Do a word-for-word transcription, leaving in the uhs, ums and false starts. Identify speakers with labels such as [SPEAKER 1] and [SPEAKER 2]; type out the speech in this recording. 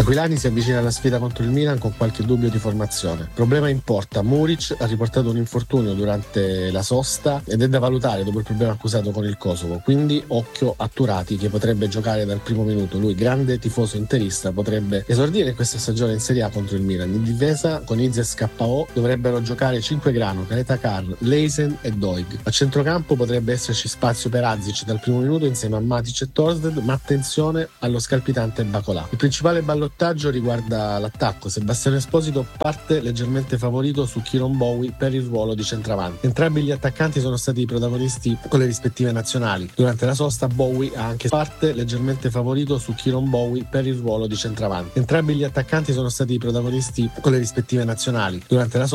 [SPEAKER 1] Aquilani si avvicina alla sfida contro il Milan con qualche dubbio di formazione. Problema in porta: Muric ha riportato un infortunio durante la sosta ed è da valutare dopo il problema accusato con il Kosovo, quindi occhio a Turati che potrebbe giocare dal primo minuto. Lui, grande tifoso interista, potrebbe esordire in questa stagione in Serie A contro il Milan. In difesa con Izes K O dovrebbero giocare Cinque Grano, Caleta Car, Leisen e Doig. A centrocampo potrebbe esserci spazio per Azic dal primo minuto insieme a Matic e Torsted, ma attenzione allo scalpitante Bacolà. Il principale ballottaggio riguarda l'attacco. Sebastiano Esposito parte leggermente favorito su Kieron Bowie per il ruolo di centravanti. Entrambi gli attaccanti sono stati protagonisti con le rispettive nazionali. Durante la sosta Bowie ha anche parte leggermente favorito su Kieron Bowie per il ruolo di centravanti. Entrambi gli attaccanti sono stati protagonisti con le rispettive nazionali. Durante la sosta